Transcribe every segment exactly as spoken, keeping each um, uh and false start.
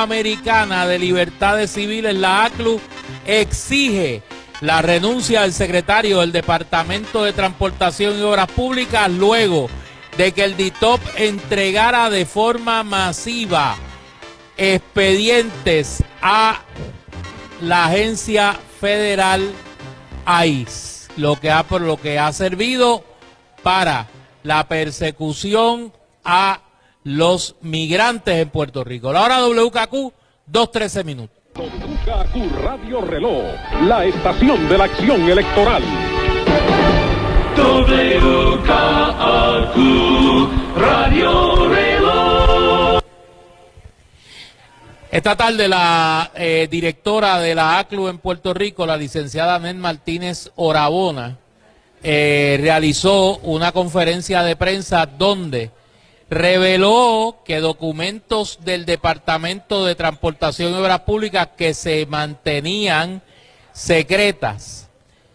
Interamericana de Libertades Civiles, la A C L U, exige la renuncia del secretario del Departamento de Transportación y Obras Públicas luego de que el D I T O P entregara de forma masiva expedientes a la agencia federal I C E, lo que ha, por lo que ha servido para la persecución a los migrantes en Puerto Rico. La hora W K Q, dos trece minutos. W K Q Radio Reloj, la estación de la acción electoral. W K Q Radio Reloj. Esta tarde la eh, directora de la A C L U en Puerto Rico, la licenciada Ned Martínez Orabona, eh, realizó una conferencia de prensa donde reveló que documentos del Departamento de Transportación y Obras Públicas que se mantenían secretas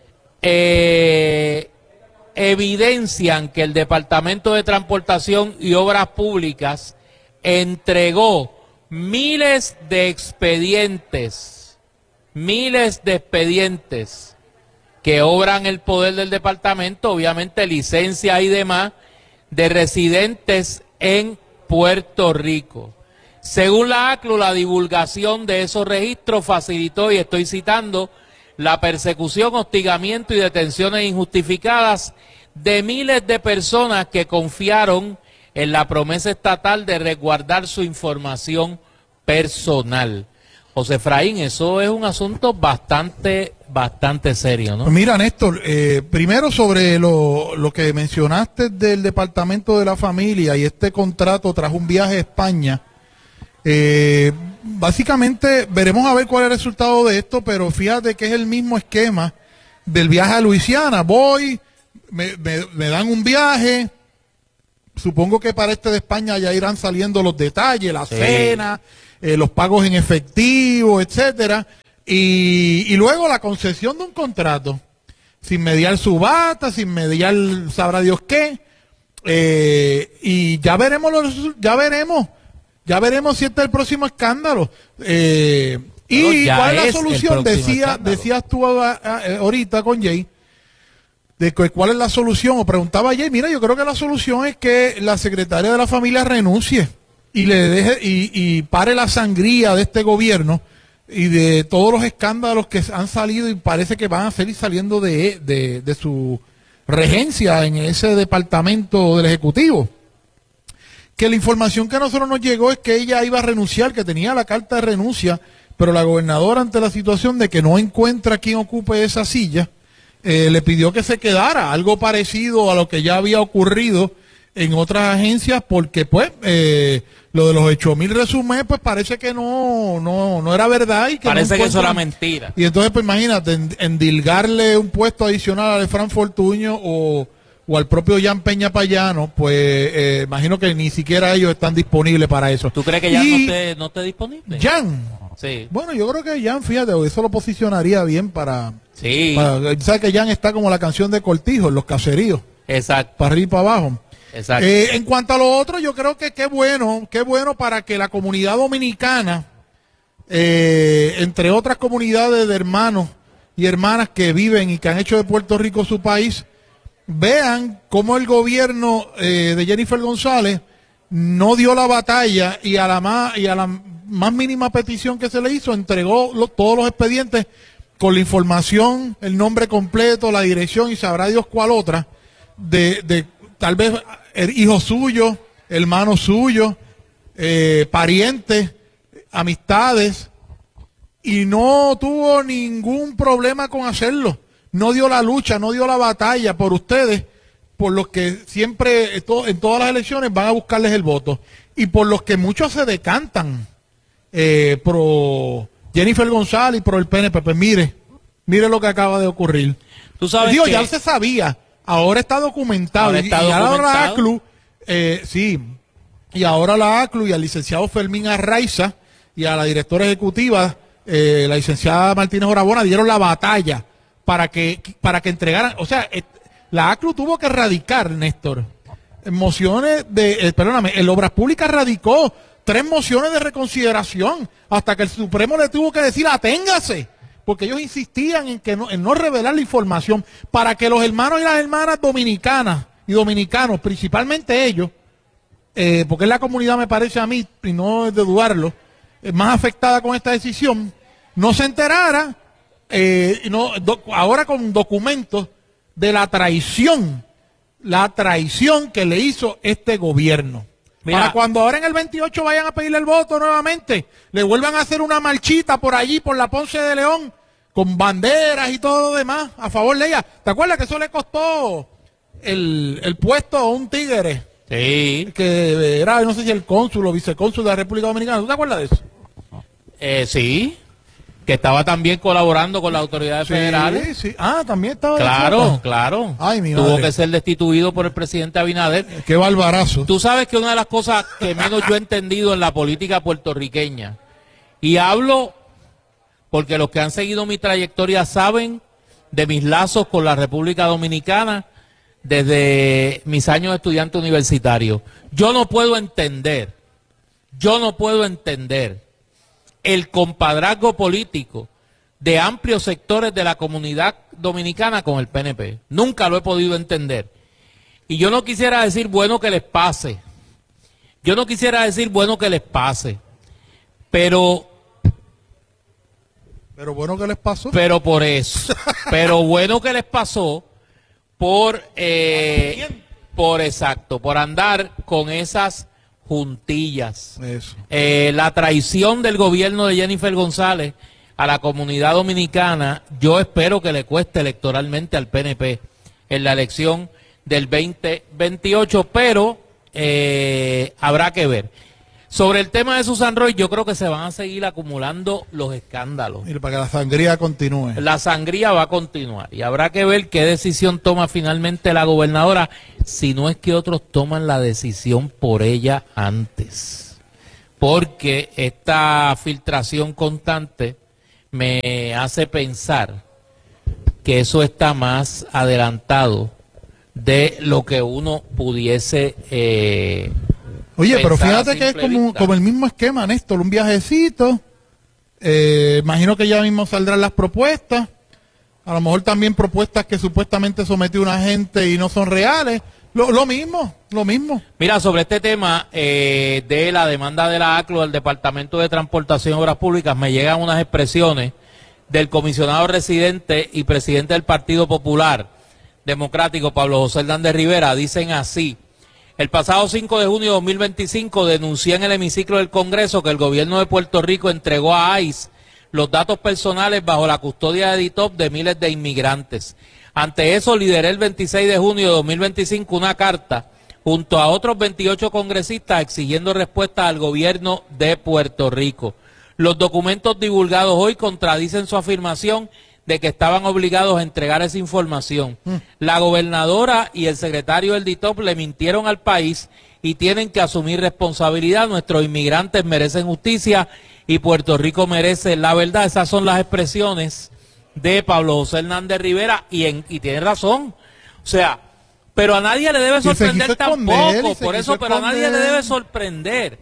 eh, evidencian que el Departamento de Transportación y Obras Públicas entregó miles de expedientes, miles de expedientes que obran el poder del departamento, obviamente licencia y demás, de residentes en Puerto Rico. Según la A C L U, la divulgación de esos registros facilitó, y estoy citando, la persecución, hostigamiento y detenciones injustificadas de miles de personas que confiaron en la promesa estatal de resguardar su información personal. José Efraín, eso es un asunto bastante, bastante serio, ¿no? Mira, Néstor, eh, primero sobre lo, lo que mencionaste del Departamento de la Familia y este contrato tras un viaje a España. Eh, básicamente veremos a ver cuál es el resultado de esto, pero fíjate que es el mismo esquema del viaje a Luisiana. Voy, me, me, me dan un viaje, supongo que para este de España ya irán saliendo los detalles, la sí. cena, eh, los pagos en efectivo, etcétera, y, y luego la concesión de un contrato, sin mediar subasta, sin mediar sabrá Dios qué, eh, y ya veremos los, ya veremos, ya veremos si este es el próximo escándalo. Eh, y cuál es la solución, decía, decías tú a, a, a, ahorita con Jay, de que, cuál es la solución, o preguntaba Jay, mira, yo creo que la solución es que la secretaria de la Familia renuncie y le deje y, y pare la sangría de este gobierno y de todos los escándalos que han salido y parece que van a seguir saliendo de, de, de su regencia en ese departamento del Ejecutivo. Que la información que a nosotros nos llegó es que ella iba a renunciar, que tenía la carta de renuncia, pero la gobernadora, ante la situación de que no encuentra quien ocupe esa silla, eh, le pidió que se quedara, algo parecido a lo que ya había ocurrido en otras agencias, porque pues eh, lo de los ocho mil resúmenes pues parece que no no no era verdad y que parece no que eso era mentira. Y entonces pues imagínate, endilgarle un puesto adicional a Fran Fortuño o, o al propio Jan Peña Payano, pues eh, imagino que ni siquiera ellos están disponibles para eso. ¿Tú crees que Jan y, no esté no esté disponible? Jan, sí. Bueno, yo creo que Jan, fíjate, eso lo posicionaría bien para... Sí. Para, ¿sabes que Jan está como la canción de Cortijo, en los caseríos? Exacto. Para arriba y para abajo. Exacto. Eh, en cuanto a lo otro, yo creo que qué bueno, qué bueno para que la comunidad dominicana, eh, entre otras comunidades de hermanos y hermanas que viven y que han hecho de Puerto Rico su país, vean cómo el gobierno eh, de Jennifer González no dio la batalla y a la más, y a la más mínima petición que se le hizo, entregó lo, todos los expedientes con la información, el nombre completo, la dirección y sabrá Dios cuál otra, de, de tal vez el hijo suyo, hermano suyo, eh, parientes, amistades, y no tuvo ningún problema con hacerlo. No dio la lucha, no dio la batalla por ustedes, por los que siempre en todas las elecciones van a buscarles el voto, y por los que muchos se decantan eh, pro Jennifer González y pro el P N P. Pues mire, mire lo que acaba de ocurrir. Tú sabes Digo, que... ya se sabía. Ahora está documentado. Ahora está y, y documentado. ahora la A C L U, eh, sí, y ahora la A C L U y al licenciado Fermín Arraiza y a la directora ejecutiva, eh, la licenciada Martínez Orabona, dieron la batalla para que, para que entregaran, o sea, eh, la A C L U tuvo que radicar, Néstor, mociones de, eh, perdóname, el Obras Públicas radicó tres mociones de reconsideración, hasta que el Supremo le tuvo que decir aténgase, porque ellos insistían en que no, en no revelar la información, para que los hermanos y las hermanas dominicanas y dominicanos, principalmente ellos, eh, porque es la comunidad, me parece a mí, y no es de dudarlo, eh, más afectada con esta decisión, no se enterara, eh, no, do, ahora con documentos de la traición, la traición que le hizo este gobierno. Mira, para cuando ahora en el veintiocho vayan a pedirle el voto nuevamente, le vuelvan a hacer una marchita por allí, por la Ponce de León, con banderas y todo lo demás, a favor de ella. ¿Te acuerdas que eso le costó el, el puesto a un tigre? Sí. Que era, no sé si el cónsul o vicecónsul de la República Dominicana. ¿Tú te acuerdas de eso? Eh, sí. Que estaba también colaborando con las autoridades sí, federales. Sí. Ah, también estaba. Claro, claro. Ay, mi Tuvo madre. que ser destituido por el presidente Abinader. Qué barbarazo. Tú sabes que una de las cosas que menos yo he entendido en la política puertorriqueña, y hablo porque los que han seguido mi trayectoria saben de mis lazos con la República Dominicana desde mis años de estudiante universitario. Yo no puedo entender, yo no puedo entender el compadrazgo político de amplios sectores de la comunidad dominicana con el P N P. Nunca lo he podido entender. Y yo no quisiera decir bueno que les pase. Yo no quisiera decir bueno que les pase. Pero... Pero bueno que les pasó. Pero por eso. Pero bueno que les pasó por... Eh, por exacto, por andar con esas juntillas. Eso. Eh, la traición del gobierno de Jennifer González a la comunidad dominicana, yo espero que le cueste electoralmente al P N P en la elección del veinte veintiocho, pero eh, habrá que ver. Sobre el tema de Susan Roy, yo creo que se van a seguir acumulando los escándalos. Mira, para que la sangría continúe. La sangría va a continuar y habrá que ver qué decisión toma finalmente la gobernadora, si no es que otros toman la decisión por ella antes. Porque esta filtración constante me hace pensar que eso está más adelantado de lo que uno pudiese eh, Oye, pero pensar a fíjate que es simple como, vista. como el mismo esquema, Néstor, un viajecito, eh, imagino que ya mismo saldrán las propuestas, a lo mejor también propuestas que supuestamente sometió una gente y no son reales, lo, lo mismo, lo mismo. Mira, sobre este tema eh, de la demanda de la A C L U al Departamento de Transportación y Obras Públicas, me llegan unas expresiones del comisionado residente y presidente del Partido Popular Democrático, Pablo José Hernández Rivera. Dicen así: el pasado cinco de junio de dos mil veinticinco denuncié en el hemiciclo del Congreso que el gobierno de Puerto Rico entregó a I C E los datos personales bajo la custodia de D I T O P de miles de inmigrantes. Ante eso, lideré el veintiséis de junio de dos mil veinticinco una carta junto a otros veintiocho congresistas exigiendo respuesta al gobierno de Puerto Rico. Los documentos divulgados hoy contradicen su afirmación de que estaban obligados a entregar esa información. Mm. La gobernadora y el secretario del D I T O P le mintieron al país y tienen que asumir responsabilidad. Nuestros inmigrantes merecen justicia y Puerto Rico merece la verdad. Esas son las expresiones de Pablo José Hernández Rivera y, en, y tiene razón. O sea, pero a nadie le debe sorprender tampoco, por eso, pero a nadie le debe sorprender.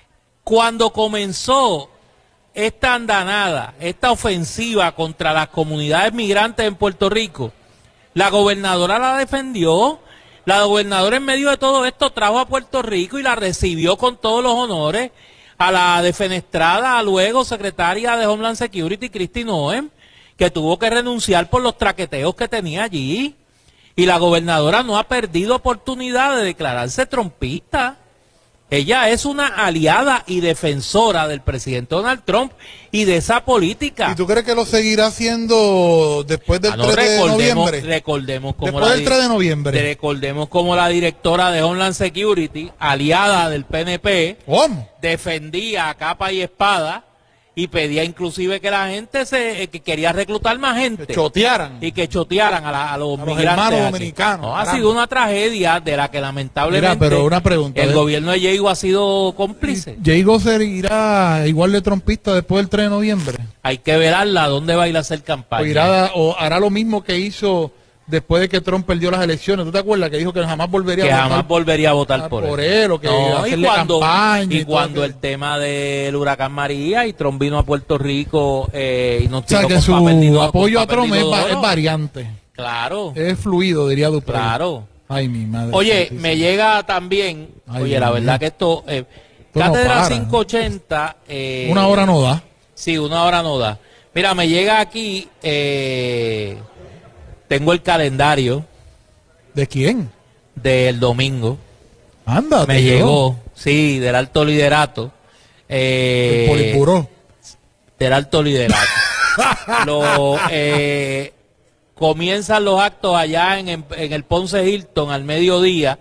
Cuando comenzó esta andanada, esta ofensiva contra las comunidades migrantes en Puerto Rico, la gobernadora la defendió. La gobernadora en medio de todo esto trajo a Puerto Rico y la recibió con todos los honores a la defenestrada, luego secretaria de Homeland Security, Kristi Noem, que tuvo que renunciar por los traqueteos que tenía allí. Y la gobernadora no ha perdido oportunidad de declararse trompista. Ella es una aliada y defensora del presidente Donald Trump y de esa política. ¿Y tú crees que lo seguirá haciendo después del ah, no, tres de noviembre? Recordemos como después la, del tres de noviembre. Recordemos como la directora de Homeland Security, aliada del P N P, ¿cómo? Defendía a capa y espada y pedía inclusive que la gente se que quería reclutar más gente. Que chotearan. Y que chotearan a, la, a los a migrantes. Los hermanos aquí. dominicanos. No, ha sido una tragedia de la que lamentablemente Mira, pero una pregunta, el ¿eh? gobierno de Diego ha sido cómplice. ¿Diego seguirá igual de trompista después del tres de noviembre? Hay que verla dónde va a ir a hacer campaña. O, irá, o hará lo mismo que hizo después de que Trump perdió las elecciones. ¿Tú te acuerdas que dijo que jamás volvería que a votar jamás volvería a votar por, por él? él? O que No, y hacerle cuando, campaña y y todo cuando aquello. el tema del huracán María y Trump vino a Puerto Rico eh, y nos O sea, tiró que con su papel de- apoyo con a papel Trump de es, va- oro. es variante. Claro, Es fluido, diría Duprey. claro. Ay, mi madre. Oye, santísima. me llega también, Ay, oye, Dios la mío. verdad que esto, eh, Esto no Cátedra para. quinientos ochenta. Eh, Una hora no da. Sí, una hora no da. Mira, me llega aquí, eh, tengo el calendario ¿De quién? del domingo. Anda, Me te llegó, sí, del alto liderato. Eh, El Politburó. del alto liderato. Lo, eh, comienzan los actos allá en, en- en el Ponce Hilton al mediodía.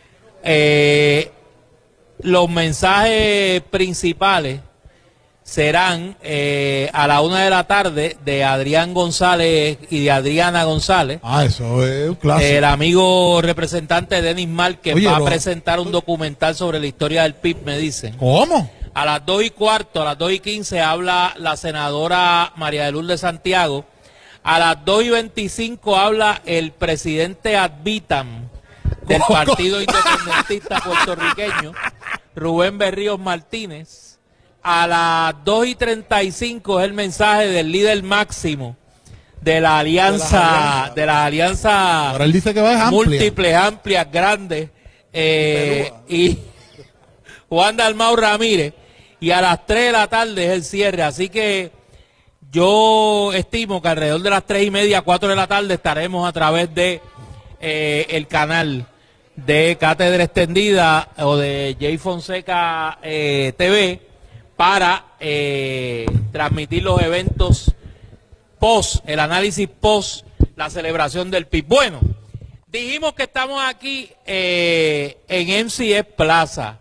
Eh, los mensajes principales serán eh, a la una de la tarde de Adrián González y de Adriana González. Ah, eso es un clásico. El amigo representante Denis Márquez Oye, va lo- a presentar un documental sobre la historia del P I B, me dicen. ¿Cómo? A las dos y cuarto, a las dos y quince habla la senadora María de Lourdes Santiago. A las dos y veinticinco habla el presidente ad vitam del Partido Independentista Puertorriqueño, Rubén Berríos Martínez. A las dos y treinta y cinco es el mensaje del líder máximo de la alianza, de la alianza Ahora él dice que va a amplia. múltiples, amplias, grandes, eh, y Juan Dalmau Ramírez, y a las tres de la tarde es el cierre, así que yo estimo que alrededor de las tres y media, cuatro de la tarde estaremos a través de eh, el canal de Cátedra Extendida o de Jay Fonseca eh, T V para eh, transmitir los eventos post, el análisis post la celebración del P I B. Bueno, dijimos que estamos aquí eh, en M C S Plaza,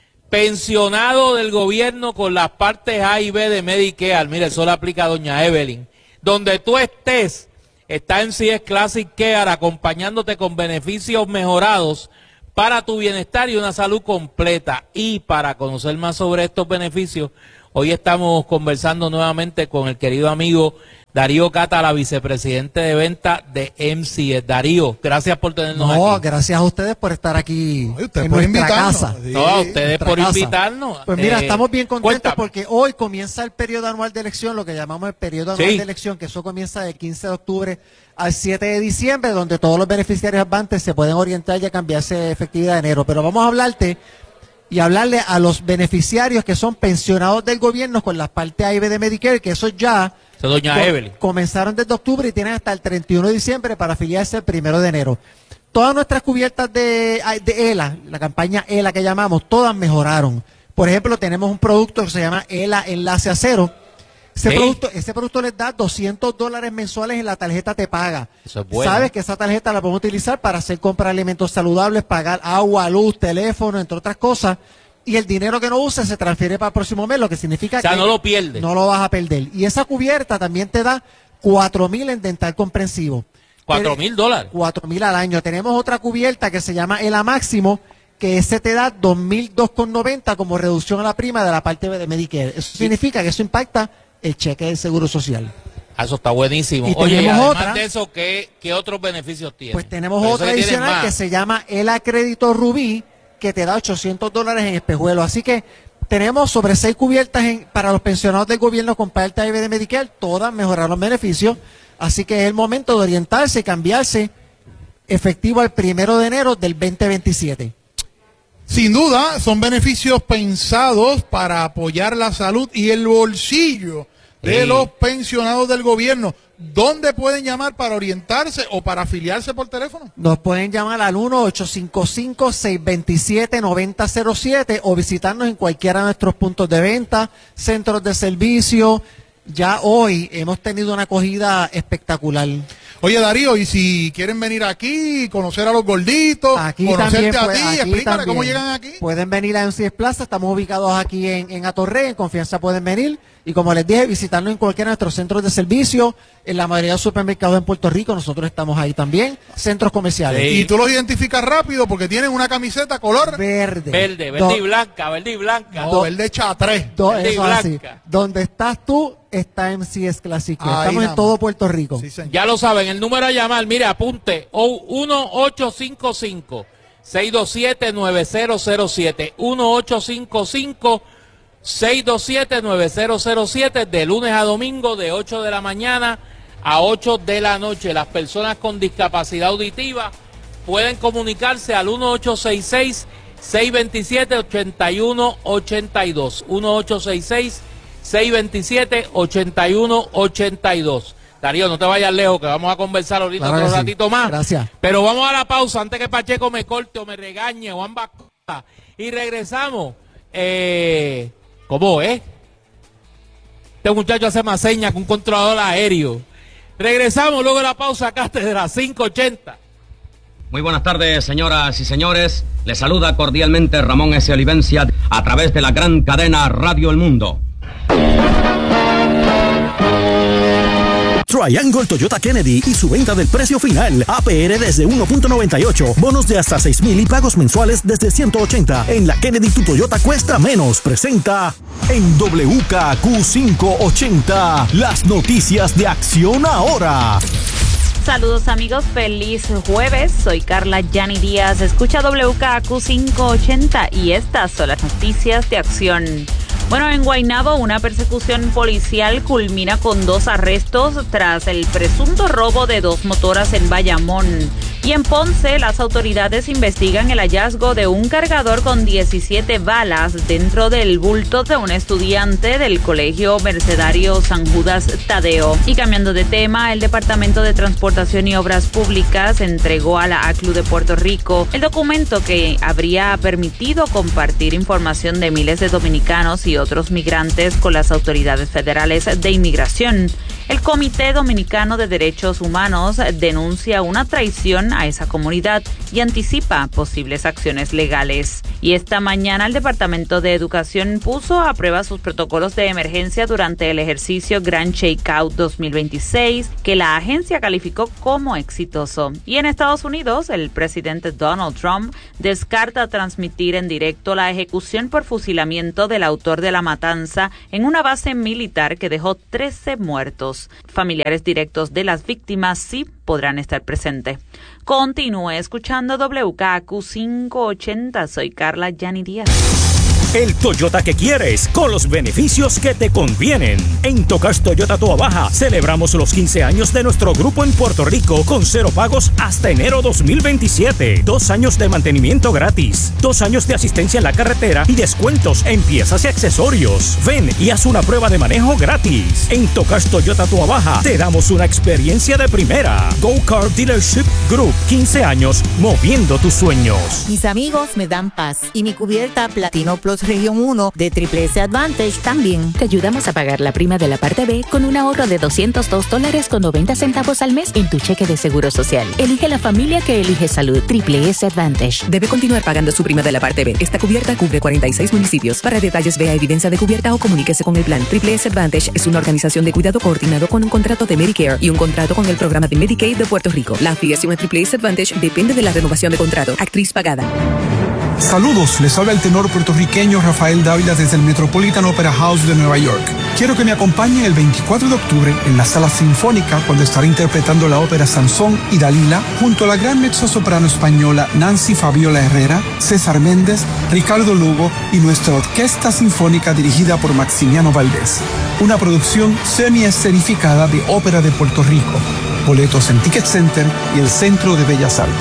pensionado del gobierno con las partes A y B de Medicare. Mire, eso le aplica a doña Evelyn. Donde tú estés, está M C S Classic Care acompañándote con beneficios mejorados para tu bienestar y una salud completa. Y para conocer más sobre estos beneficios, hoy estamos conversando nuevamente con el querido amigo Darío Cata, la vicepresidente de venta de M C S. Darío, gracias por tenernos No, aquí. gracias a ustedes por estar aquí Ay, usted en por nuestra invitarnos. casa. Sí. No, a ustedes nuestra por casa. invitarnos. Pues mira, Eh, estamos bien contentos cuéntame. porque hoy comienza el periodo anual de elección, lo que llamamos el periodo anual Sí. de elección, que eso comienza del quince de octubre al siete de diciembre, donde todos los beneficiarios advantes se pueden orientar y a cambiarse de efectividad de enero. Pero vamos a hablarte y hablarle a los beneficiarios que son pensionados del gobierno con las partes A y B de Medicare, que eso ya Eso es doña Co- Evelyn. Comenzaron desde octubre y tienen hasta el treinta y uno de diciembre para afiliarse el primero de enero. Todas nuestras cubiertas de, de ELA, la campaña ELA que llamamos, todas mejoraron. Por ejemplo, tenemos un producto que se llama ELA Enlace a Cero. Ese, Sí. producto, ese producto les da doscientos dólares mensuales en la tarjeta Te Paga. Eso es bueno. Sabes que esa tarjeta la podemos utilizar para hacer compra de alimentos saludables, pagar agua, luz, teléfono, entre otras cosas. Y el dinero que no uses se transfiere para el próximo mes, lo que significa O sea, que no lo pierde. no lo vas a perder. Y esa cubierta también te da cuatro mil en dental comprensivo. Cuatro mil dólares. Cuatro mil al año. Tenemos otra cubierta que se llama ELA Máximo, que ese te da dos mil dos con noventa como reducción a la prima de la parte B de Medicare. Eso significa que eso impacta el cheque del Seguro Social. Ah, eso está buenísimo. Y Oye, y tenemos además otra. de eso, ¿qué, qué otros beneficios tiene? Pues tenemos Pero otra eso que tienen adicional más. que se llama ELA Crédito Rubí, que te da ochocientos dólares en espejuelos. Así que tenemos sobre seis cubiertas en- para los pensionados del gobierno con parte A y B de Medicare, todas mejoraron beneficios. Así que es el momento de orientarse y cambiarse efectivo al primero de enero del veinte veintisiete. Sin duda, son beneficios pensados para apoyar la salud y el bolsillo de Sí. los pensionados del gobierno. ¿Dónde pueden llamar para orientarse o para afiliarse por teléfono? Nos pueden llamar al uno ocho cinco cinco, seis dos siete, nueve cero cero siete o visitarnos en cualquiera de nuestros puntos de venta, centros de servicio. Ya hoy hemos tenido una acogida espectacular. Oye, Darío, y si quieren venir aquí, conocer a los gorditos, Aquí conocerte también, a pues, ti, aquí explícale cómo también. llegan aquí. Pueden venir a M C S Plaza, estamos ubicados aquí en, en Atorrey, en confianza pueden venir. Y como les dije, visitarnos en cualquiera de nuestros centros de servicio, en la mayoría de los supermercados en Puerto Rico, nosotros estamos ahí también, centros comerciales. Sí. Y tú los identificas rápido porque tienen una camiseta color Verde. Verde, verde Do- y blanca, verde y blanca. no, verde chatré. do- verde y eso es así. blanca. Donde estás tú, está M C S Classic. Ahí Estamos nada en todo más. Puerto Rico. Sí, señor. Ya lo sabes. saben, el número a llamar, mire, apunte, uno ocho cinco cinco, seis dos siete, nueve cero cero siete, uno ocho cinco cinco, seis dos siete, nueve cero cero siete, de lunes a domingo, de ocho de la mañana a ocho de la noche. Las personas con discapacidad auditiva pueden comunicarse al uno ocho seis seis, seis dos siete, ocho uno ocho dos, uno ocho seis seis, seis dos siete, ocho uno ocho dos. Darío, no te vayas lejos, que vamos a conversar ahorita Claro otro que sí. ratito más. Gracias. Pero vamos a la pausa antes que Pacheco me corte o me regañe o ambas cosas. Y regresamos. Eh, ¿Cómo es? Este muchacho hace más señas que un controlador aéreo. Regresamos luego de la pausa, Cátedra cinco ochenta. Muy buenas tardes, señoras y señores. Les saluda cordialmente Ramón S. Olivencia a través de la gran cadena Radio El Mundo. Triangle Toyota Kennedy y su venta del precio final. A P R desde uno punto noventa y ocho. Bonos de hasta seis mil y pagos mensuales desde ciento ochenta. En la Kennedy tu Toyota cuesta menos. Presenta en W K Q quinientos ochenta. Las noticias de Acción Ahora. Saludos amigos, feliz jueves, soy Carla Yani Díaz, escucha W K Q quinientos ochenta y estas son las noticias de Acción. Bueno, en Guaynabo una persecución policial culmina con dos arrestos tras el presunto robo de dos motoras en Bayamón. Y en Ponce, las autoridades investigan el hallazgo de un cargador con diecisiete balas dentro del bulto de un estudiante del Colegio Mercedario San Judas Tadeo. Y cambiando de tema, el Departamento de Transportación y Obras Públicas entregó a la A C L U de Puerto Rico el documento que habría permitido compartir información de miles de dominicanos y otros migrantes con las autoridades federales de inmigración. El Comité Dominicano de Derechos Humanos denuncia una traición a esa comunidad y anticipa posibles acciones legales. Y esta mañana el Departamento de Educación puso a prueba sus protocolos de emergencia durante el ejercicio Grand Shakeout dos mil veintiséis, que la agencia calificó como exitoso. Y en Estados Unidos, el presidente Donald Trump descarta transmitir en directo la ejecución por fusilamiento del autor de la matanza en una base militar que dejó trece muertos. Familiares directos de las víctimas sí podrán estar presentes. Continúe escuchando W K Q quinientos ochenta. Soy Carla Yani Díaz. El Toyota que quieres, con los beneficios que te convienen. En Tocas Toyota Toa Baja, celebramos los quince años de nuestro grupo en Puerto Rico con cero pagos hasta enero dos mil veintisiete. Dos años de mantenimiento gratis, dos años de asistencia en la carretera y descuentos en piezas y accesorios. Ven y haz una prueba de manejo gratis. En Tocas Toyota Toa Baja, te damos una experiencia de primera. Go Car Dealership Group, quince años moviendo tus sueños. Mis amigos me dan paz y mi cubierta Platino Plus Región uno de Triple S Advantage también. Te ayudamos a pagar la prima de la parte B con un ahorro de doscientos dos dólares con noventa centavos al mes en tu cheque de seguro social. Elige la familia que elige salud. Triple S Advantage. Debe continuar pagando su prima de la parte B. Esta cubierta cubre cuarenta y seis municipios. Para detalles, vea evidencia de cubierta o comuníquese con el plan. Triple S Advantage es una organización de cuidado coordinado con un contrato de Medicare y un contrato con el programa de Medicaid de Puerto Rico. La afiliación a Triple S Advantage depende de la renovación de contrato. Actriz pagada. Saludos, les habla el tenor puertorriqueño Rafael Dávila desde el Metropolitan Opera House de Nueva York. Quiero que me acompañen el veinticuatro de octubre en la Sala Sinfónica cuando estaré interpretando la ópera Sansón y Dalila junto a la gran mezzosoprano española Nancy Fabiola Herrera, César Méndez, Ricardo Lugo y nuestra Orquesta Sinfónica dirigida por Maximiano Valdés. Una producción semi-escenificada de Ópera de Puerto Rico. Boletos en Ticket Center y el Centro de Bellas Artes.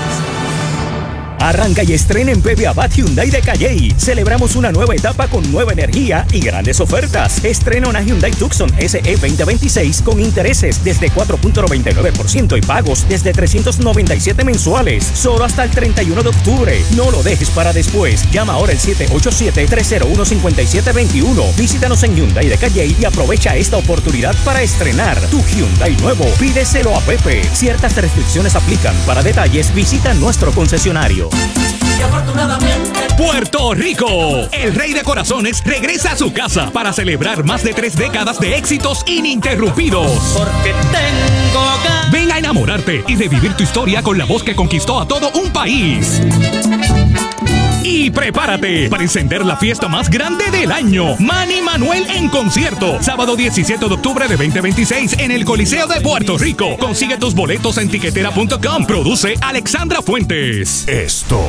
Arranca y estrena en Pepe Abad Hyundai de Calley. Celebramos una nueva etapa con nueva energía y grandes ofertas. Estrena una Hyundai Tucson S E veinte veintiséis con intereses desde cuatro punto noventa y nueve por ciento y pagos desde trescientos noventa y siete mensuales. Solo hasta el treinta y uno de octubre. No lo dejes para después. Llama ahora al siete ocho siete, tres cero uno, cinco siete dos uno. Visítanos en Hyundai de Calley y aprovecha esta oportunidad para estrenar tu Hyundai nuevo. Pídeselo a Pepe. Ciertas restricciones aplican. Para detalles, visita nuestro concesionario. Y afortunadamente Puerto Rico, el rey de corazones regresa a su casa para celebrar más de tres décadas de éxitos ininterrumpidos. Porque tengo ganas. Ven a enamorarte y revivir tu historia con la voz que conquistó a todo un país. Y prepárate para encender la fiesta más grande del año. Manny Manuel en concierto. Sábado diecisiete de octubre de veinte veintiséis en el Coliseo de Puerto Rico. Consigue tus boletos en tiquetera punto com. Produce Alexandra Fuentes. Esto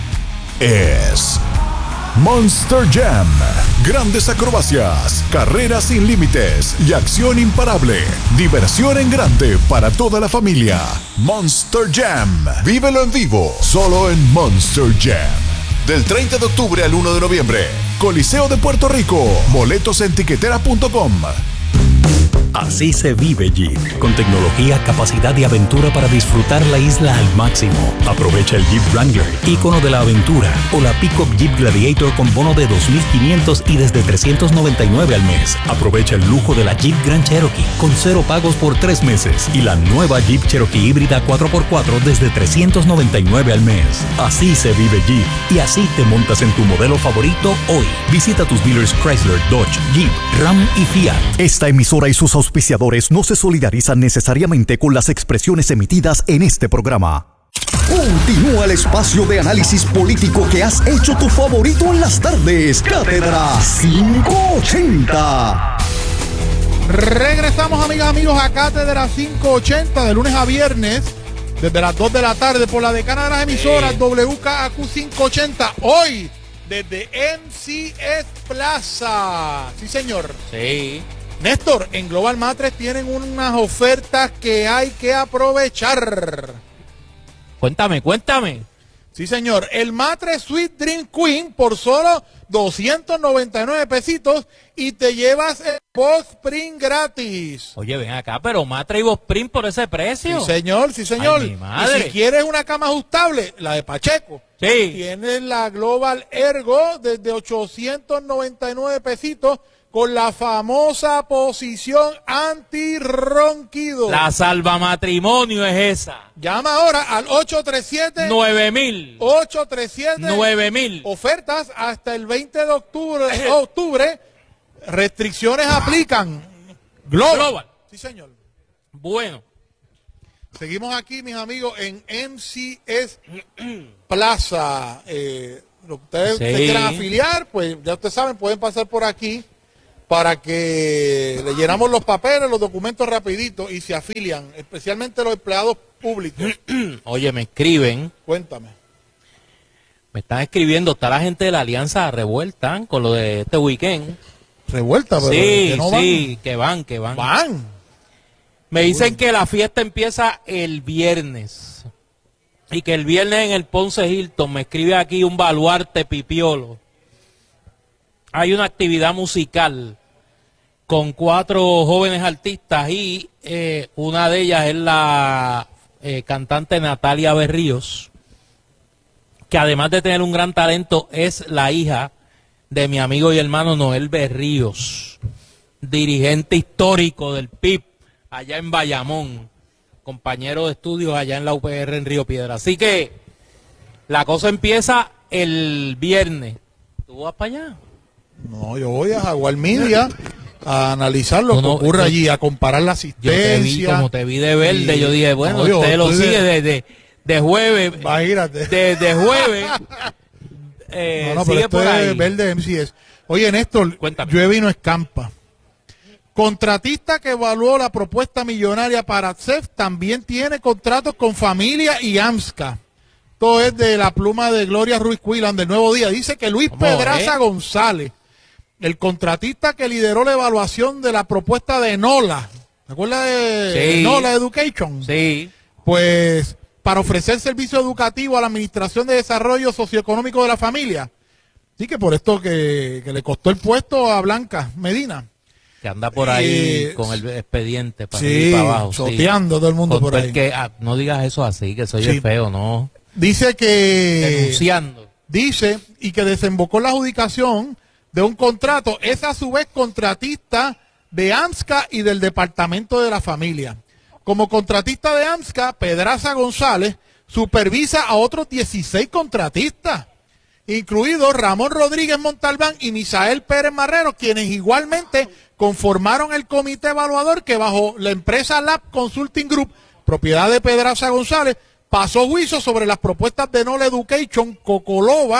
es Monster Jam. Grandes acrobacias, carreras sin límites y acción imparable. Diversión en grande para toda la familia. Monster Jam. Vívelo en vivo, solo en Monster Jam. Del treinta de octubre al uno de noviembre. Coliseo de Puerto Rico. Boletos en tiquetera punto com. Así se vive Jeep, con tecnología, capacidad y aventura para disfrutar la isla al máximo. Aprovecha el Jeep Wrangler, ícono de la aventura, o la Pickup Jeep Gladiator con bono de dos mil quinientos y desde trescientos noventa y nueve al mes. Aprovecha el lujo de la Jeep Grand Cherokee con cero pagos por tres meses y la nueva Jeep Cherokee híbrida cuatro por cuatro desde trescientos noventa y nueve al mes. Así se vive Jeep y así te montas en tu modelo favorito hoy. Visita tus dealers Chrysler, Dodge, Jeep, Ram y Fiat. Esta emisora y sus auspiciadores no se solidarizan necesariamente con las expresiones emitidas en este programa. Continúa el espacio de análisis político que has hecho tu favorito en las tardes. Cátedra quinientos ochenta. Regresamos, amigas, amigos, a Cátedra quinientos ochenta de lunes a viernes desde las dos de la tarde por la decana de las emisoras, sí. W K A Q quinientos ochenta. Hoy desde M C S Plaza. Sí, señor. Sí. Néstor, en Global Matres tienen unas ofertas que hay que aprovechar. Cuéntame, cuéntame. Sí, señor. El Matres Sweet Dream Queen por solo doscientos noventa y nueve pesitos y te llevas el Boxspring gratis. Oye, ven acá, pero Matres y Boxspring por ese precio. Sí, señor, sí, señor. Ay, mi madre. Y si quieres una cama ajustable, la de Pacheco. Sí. Tienes la Global Ergo desde ochocientos noventa y nueve pesitos. Con la famosa posición antirronquido. La salvamatrimonio es esa. Llama ahora al ocho tres siete nueve mil. ocho tres siete nueve mil. Ofertas hasta el veinte de octubre. octubre. Restricciones aplican. Global. Global. Sí, señor. Bueno. Seguimos aquí, mis amigos, en M C S Plaza. Eh, lo que ustedes Sí. se quieran afiliar, pues ya ustedes saben, pueden pasar por aquí para que le llenamos los papeles, los documentos rapidito y se afilian, especialmente los empleados públicos. Oye, me escriben. Cuéntame. Me están escribiendo, está la gente de la Alianza Revuelta con lo de este weekend. Revuelta, pero sí, que no sí, van. que van, que van. Van. Me dicen que la fiesta empieza el viernes y que el viernes en el Ponce Hilton, me escribe aquí un baluarte pipiolo. Hay una actividad musical con cuatro jóvenes artistas y eh, una de ellas es la eh, cantante Natalia Berríos, que además de tener un gran talento es la hija de mi amigo y hermano Noel Berríos, dirigente histórico del P I B allá en Bayamón, compañero de estudios allá en la U P R en Río Piedra. Así que la cosa empieza el viernes. ¿Tú vas para allá? No, yo voy a Jaguar Media a analizar lo No, que no, ocurre yo- allí, a comparar la Yo asistencia. te vi, como te vi de verde, y- yo dije, bueno, No, yo usted lo estoy de- sigue desde de, jueves. Imagínate. Desde jueves. eh, No, no, pero sigue esto por es ahí. verde M C S. Oye, Néstor, llueve y no escampa. Contratista que evaluó la propuesta millonaria para C E F también tiene contratos con Familia y AMSCA. Todo es de la pluma de Gloria Ruiz Cuilan del Nuevo Día. Dice que Luis ¿Cómo Pedraza es? González, el contratista que lideró la evaluación de la propuesta de NOLA, ¿te acuerdas de Sí. NOLA Education? Sí. Pues para ofrecer servicio educativo a la Administración de Desarrollo Socioeconómico de la Familia. Sí, que por esto que, que le costó el puesto a Blanca Medina. Que anda por ahí Eh, con el expediente para sí, arriba y para abajo. soteando todo el mundo Con por todo el ahí. Que, ah, no digas eso así, que soy Sí. feo, no. Dice que... Denunciando. Dice, y que desembocó la adjudicación de un contrato, es a su vez contratista de AMSCA y del Departamento de la Familia. Como contratista de AMSCA, Pedraza González supervisa a otros dieciséis contratistas, incluidos Ramón Rodríguez Montalbán y Misael Pérez Marrero, quienes igualmente conformaron el comité evaluador que bajo la empresa Lab Consulting Group, propiedad de Pedraza González, pasó juicio sobre las propuestas de NOLA Education, Cocolova,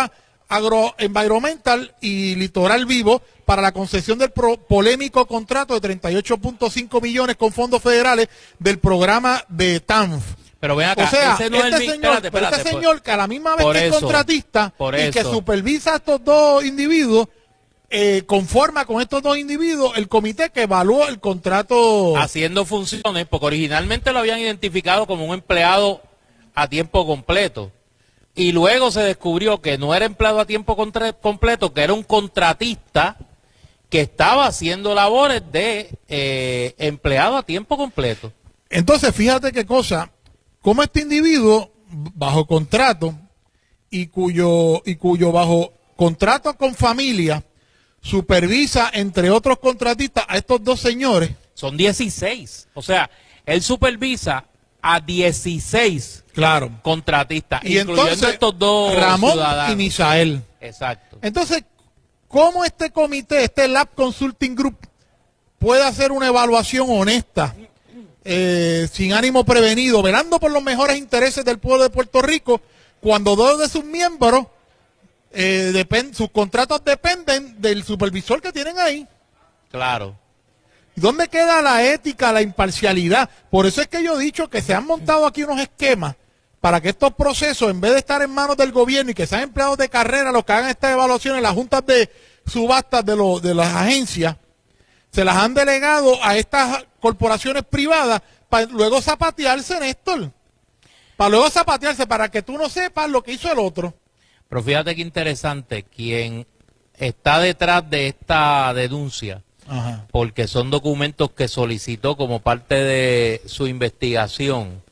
Agroenvironmental y Litoral Vivo para la concesión del pro, polémico contrato de treinta y ocho punto cinco millones con fondos federales del programa de T A N F. Pero ven acá, o sea, ese no este es el, señor, espérate, espérate, pero este por, señor que a la misma vez que eso, es contratista por y eso. que supervisa a estos dos individuos, eh, conforma con estos dos individuos el comité que evaluó el contrato. Haciendo funciones, porque originalmente lo habían identificado como un empleado a tiempo completo. Y luego se descubrió que no era empleado a tiempo contra, completo, que era un contratista que estaba haciendo labores de eh, empleado a tiempo completo. Entonces, fíjate qué cosa, como este individuo bajo contrato y cuyo y cuyo bajo contrato con familia supervisa, entre otros contratistas, a estos dos señores. Son dieciséis. O sea, él supervisa a dieciséis claro. contratistas, y incluyendo entonces, estos dos Ramón ciudadanos. y Misael. Exacto. Entonces, ¿cómo este comité, este Lab Consulting Group, puede hacer una evaluación honesta, eh, sin ánimo prevenido, velando por los mejores intereses del pueblo de Puerto Rico, cuando dos de sus miembros, eh, depend, sus contratos dependen del supervisor que tienen ahí? Claro. ¿Dónde queda la ética, la imparcialidad? Por eso es que yo he dicho que se han montado aquí unos esquemas para que estos procesos, en vez de estar en manos del gobierno y que sean empleados de carrera los que hagan estas evaluaciones, las juntas de subastas de, lo, de las agencias, se las han delegado a estas corporaciones privadas para luego zapatearse, Néstor. Para luego zapatearse, para que tú no sepas lo que hizo el otro. Pero fíjate qué interesante, quien está detrás de esta denuncia, Ajá. porque son documentos que solicitó como parte de su investigación,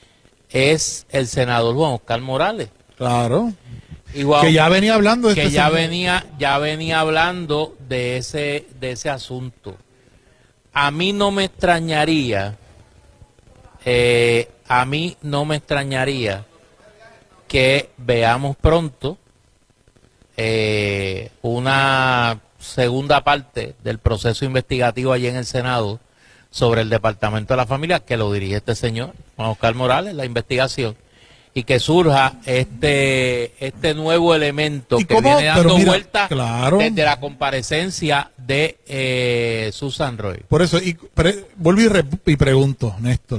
es el senador Juan Oscar Morales. Claro. Igual, que ya venía hablando de que este ya señor. venía ya venía hablando de ese de ese asunto. A mí no me extrañaría, eh, a mí no me extrañaría que veamos pronto eh, una segunda parte del proceso investigativo allí en el Senado sobre el Departamento de la Familia, que lo dirige este señor, Juan Oscar Morales, la investigación, y que surja este este nuevo elemento que cómo? viene dando Pero mira, vuelta claro. desde la comparecencia de eh, Susan Roy. Por eso, y pre, vuelvo y, re, y pregunto, Néstor.